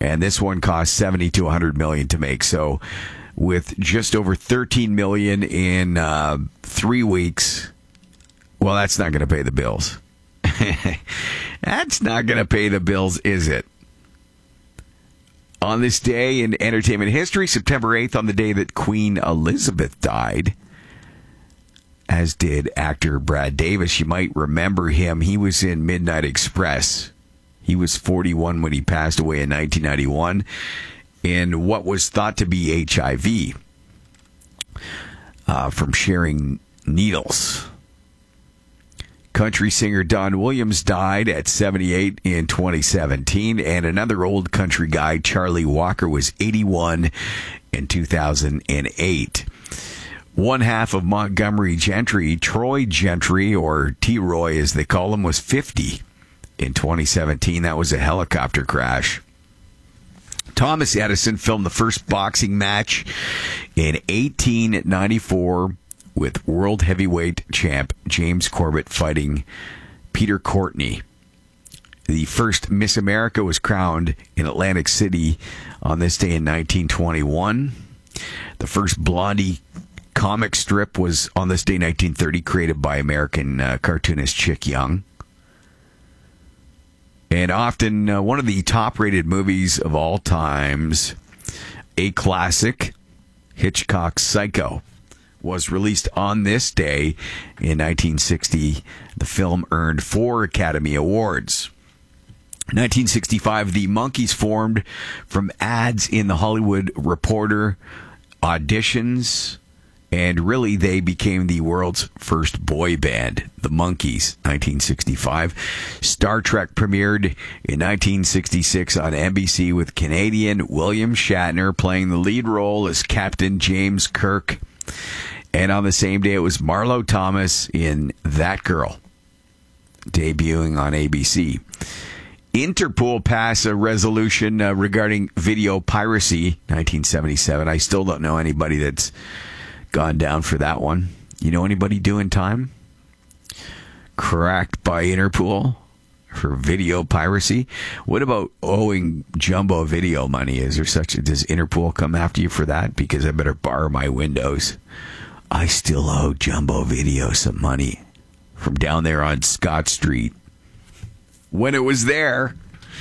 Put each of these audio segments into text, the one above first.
And this one cost 70 to 100 million to make. So with just over 13 million in 3 weeks, well, that's not going to pay the bills. That's not going to pay the bills, is it? On this day in entertainment history, September 8th, on the day that Queen Elizabeth died, as did actor Brad Davis. You might remember him. He was in Midnight Express. He was 41 when he passed away in 1991 in what was thought to be HIV from sharing needles. Country singer Don Williams died at 78 in 2017, and another old country guy, Charlie Walker, was 81 in 2008. One half of Montgomery Gentry, Troy Gentry, or T-Roy as they call him, was 50 in 2017. That was a helicopter crash. Thomas Edison filmed the first boxing match in 1894 with world heavyweight champ James Corbett fighting Peter Courtney. The first Miss America was crowned in Atlantic City on this day in 1921. The first Blondie comic strip was on this day, 1930, created by American cartoonist Chick Young. And often one of the top-rated movies of all times, a classic, Hitchcock's Psycho, was released on this day in 1960. The film earned 4 Academy Awards. 1965, the Monkees formed from ads in the Hollywood Reporter, auditions, and really they became the world's first boy band, the Monkees, 1965. Star Trek premiered in 1966 on NBC with Canadian William Shatner playing the lead role as Captain James Kirk. And on the same day, it was Marlo Thomas in That Girl, debuting on ABC. Interpol passed a resolution regarding video piracy, 1977. I still don't know anybody that's gone down for that one. You know anybody doing time? Cracked by Interpol for video piracy? What about owing Jumbo Video money? Is there such does Interpol come after you for that? Because I better borrow my Windows. I still owe Jumbo Video some money from down there on Scott Street when it was there.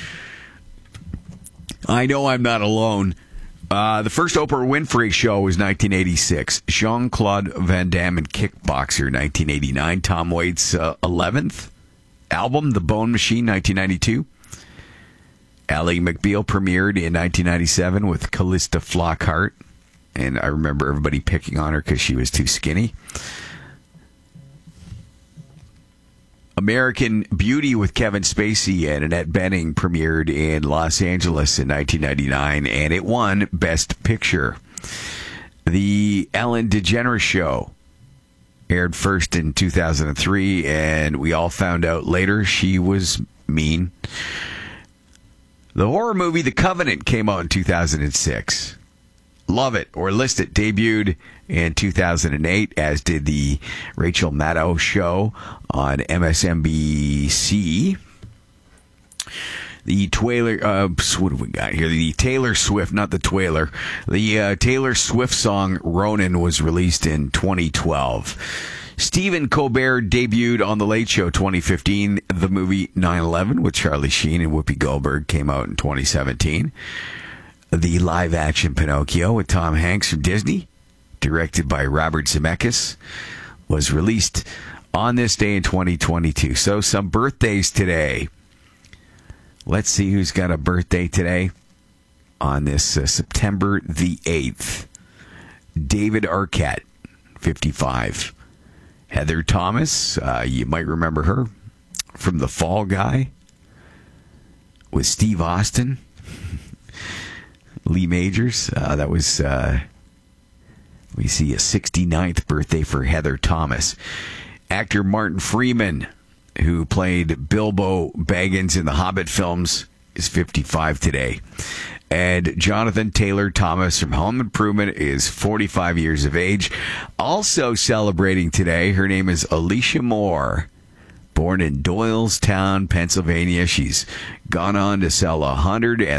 I know I'm not alone. The first Oprah Winfrey show was 1986. Jean-Claude Van Damme in Kickboxer, 1989. Tom Waits' 11th album, The Bone Machine, 1992. Ally McBeal premiered in 1997 with Callista Flockhart. And I remember everybody picking on her because she was too skinny. American Beauty with Kevin Spacey and Annette Bening premiered in Los Angeles in 1999, and it won Best Picture. The Ellen DeGeneres Show aired first in 2003, and we all found out later she was mean. The horror movie The Covenant came out in 2006. Love It or List It debuted in 2008, as did the Rachel Maddow Show on MSNBC. The what have we got here? The Taylor Swift, not the Twaler. The Taylor Swift song Ronin was released in 2012. Stephen Colbert debuted on The Late Show 2015. The movie 9/11 with Charlie Sheen and Whoopi Goldberg came out in 2017. The live-action Pinocchio with Tom Hanks from Disney, directed by Robert Zemeckis, was released on this day in 2022. So some birthdays today. Let's see who's got a birthday today on this September the 8th. David Arquette, 55. Heather Thomas, you might remember her from The Fall Guy with Steve Austin. Lee Majors, that was, we see a 69th birthday for Heather Thomas. Actor Martin Freeman, who played Bilbo Baggins in the Hobbit films, is 55 today. And Jonathan Taylor Thomas from Home Improvement is 45 years of age. Also celebrating today, her name is Alicia Moore. Born in Doylestown, Pennsylvania. She's gone on to sell